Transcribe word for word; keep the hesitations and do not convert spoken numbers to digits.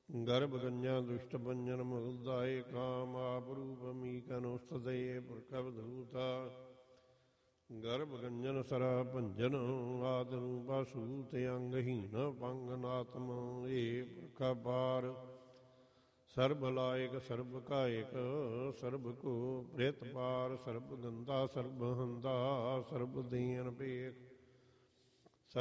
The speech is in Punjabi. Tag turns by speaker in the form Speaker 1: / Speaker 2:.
Speaker 1: ਗਰਭ ਗੰਜਾ ਦੁਸ਼ਟ ਬੰਜਨ ਮੁਦਾਏ ਕਾਮ ਆਪ ਰੂਪ ਮੀਕ ਅਨੁਸਤਦਏ ਪੁਰਖਵ ਧੂਤਾ ਗਰਭ ਗੰਜਨ ਸਰਾ ਭੰਜਨ ਆਦ ਰੂਪਾ ਸੂਤ ਅੰਗਹੀਨ ਪੰਗਨਾਤਮ ਏ ਪੁਰਖਾ ਪਾਰ ਸਰਬ ਲਾਇਕ ਸਰਬ ਕਾਇਕ ਸਰਬ ਕੋ ਪ੍ਰਿਤ ਪਾਰ ਸਰਬ ਗੰਦਾ ਸਰਬ ਹੰਦਾ ਸਰਬ ਦੀਨ ਭੇਖ